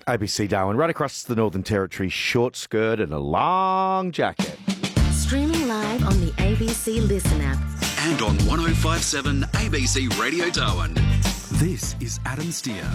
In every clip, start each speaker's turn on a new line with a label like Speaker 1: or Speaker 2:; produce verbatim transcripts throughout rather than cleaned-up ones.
Speaker 1: A B C Darwin, right across the Northern Territory, short skirt and a long jacket.
Speaker 2: Streaming live on the A B C Listen app.
Speaker 3: And on one oh five point seven A B C Radio Darwin. This is Adam Steer.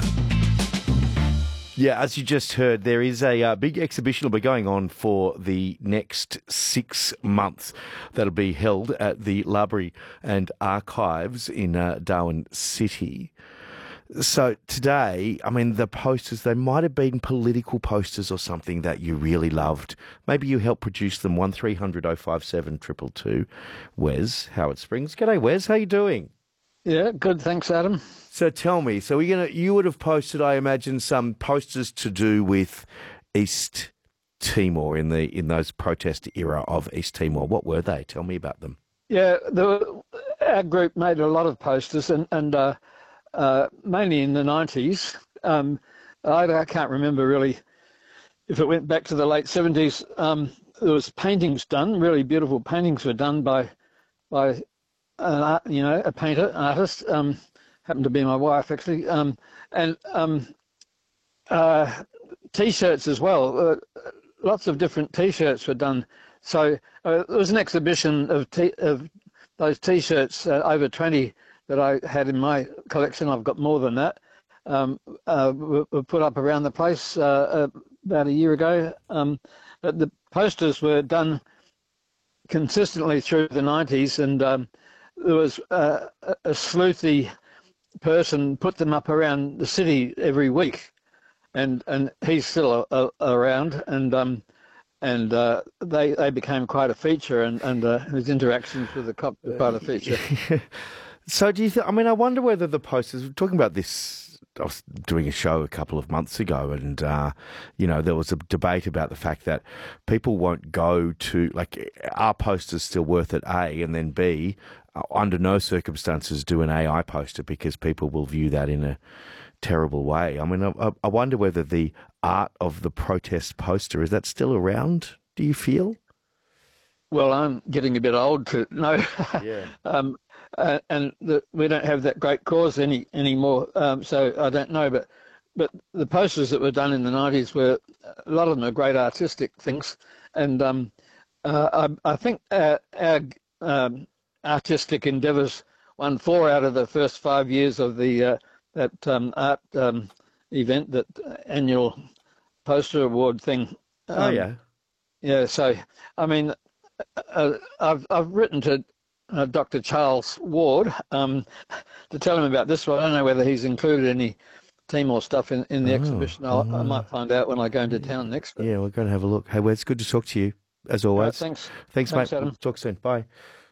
Speaker 1: Yeah, as you just heard, there is a uh, big exhibition will be going on for the next six months. That'll be held at the Library and Archives in uh, Darwin City. So today, I mean, the posters, they might have been political posters or something that you really loved. Maybe you helped produce them. one three hundred oh five seven two two two. Wes, Howard Springs. G'day, Wes. How you doing?
Speaker 4: Yeah, good. Thanks, Adam.
Speaker 1: So tell me, so we're gonna, you would have posted, I imagine, some posters to do with East Timor in the in those protest era of East Timor. What were they? Tell me about them.
Speaker 4: Yeah, the, our group made a lot of posters, and, and uh, uh, mainly in the nineties. Um, I, I can't remember really if it went back to the late seventies. Um, there was paintings done, really beautiful paintings were done by by an art, you know, a painter, artist. Um, happened to be my wife actually, um, and um, uh, T-shirts as well. Uh, lots of different T-shirts were done. So uh, there was an exhibition of t- of those T-shirts, uh, over twenty that I had in my collection. I've got more than that. Um, uh, were, were put up around the place uh, uh, about a year ago. Um, but the posters were done consistently through the nineties, and um, there was uh, a, a sleuthy person put them up around the city every week, and and he's still a, a, around, and um, and uh, they they became quite a feature, and and uh, his interactions with the cop were quite a feature.
Speaker 1: So do you think, I mean, I wonder whether the posters, we're talking about this, I was doing a show a couple of months ago, and, uh, you know, there was a debate about the fact that people won't go to, like, are posters still worth it, A, and then B, uh, under no circumstances do an A I poster because people will view that in a terrible way. I mean, I, I wonder whether the art of the protest poster, is that still around, do you feel?
Speaker 4: Well, I'm getting a bit old to know.
Speaker 1: Yeah. um,
Speaker 4: uh, and the, we don't have that great cause any anymore, um, so I don't know. But but the posters that were done in the nineties were, a lot of them are great artistic things, and um, uh, I, I think our, our um, artistic endeavours won four out of the first five years of the uh, that um, art um, event, that annual poster award thing. Um,
Speaker 1: oh yeah,
Speaker 4: yeah. So I mean. Uh, I've I've written to uh, Doctor Charles Ward um, to tell him about this one. I don't know whether he's included any Timor stuff in, in the
Speaker 1: oh,
Speaker 4: exhibition. I'll,
Speaker 1: oh.
Speaker 4: I might find out when I go into town next.
Speaker 1: Yeah, we're going to have a look. Hey, Wes, good to talk to you, as always.
Speaker 4: Right, thanks.
Speaker 1: Thanks,
Speaker 4: thanks,
Speaker 1: mate.
Speaker 4: Adam.
Speaker 1: Talk soon. Bye.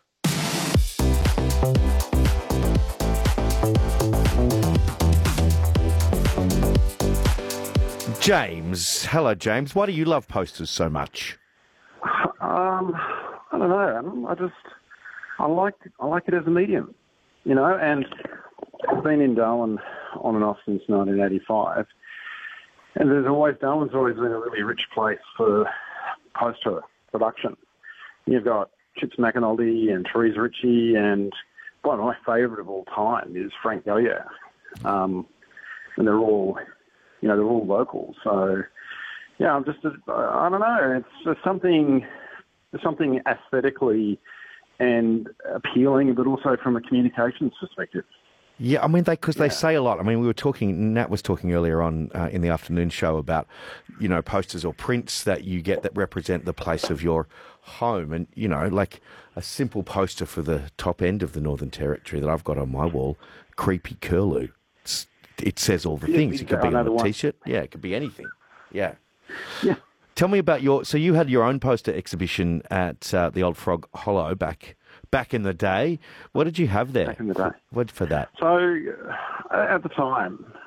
Speaker 1: James. Hello, James. Why do you love posters so much?
Speaker 5: Um, I don't know, Adam. I just, I like, I like it as a medium, you know, and I've been in Darwin on and off since nineteen eighty-five, and there's always, Darwin's always been a really rich place for poster production. You've got Chips McAnulty and Therese Ritchie, and one of my favourite of all time is Frank Goya, um, and they're all, you know, they're all local, so... Yeah, I'm just, I don't know, it's just something, something aesthetically and appealing, but also from a communications perspective.
Speaker 1: Yeah, I mean, they because
Speaker 5: yeah.
Speaker 1: they say a lot. I mean, we were talking, Nat was talking earlier on uh, in the afternoon show about, you know, posters or prints that you get that represent the place of your home. And, you know, like a simple poster for the top end of the Northern Territory that I've got on my wall, Creepy Curlew. It's, it says all the
Speaker 5: yeah,
Speaker 1: things. It could be on a
Speaker 5: one.
Speaker 1: T-shirt. Yeah, it could be anything. Yeah.
Speaker 5: Yeah.
Speaker 1: Tell me about your. So you had your own poster exhibition at uh, the Old Frog Hollow back back in the day. What did you have there?
Speaker 5: Back in the day.
Speaker 1: What for that?
Speaker 5: So uh, at the time,